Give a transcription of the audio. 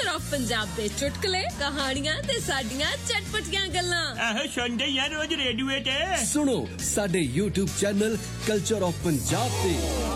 Culture of Punjab दे चुटकुले कहानियां ते साडियां चटपटियां गल्लां आहो सुनदे यार रोज रेडियो ते सुनो साडे YouTube channel culture of Punjab ते।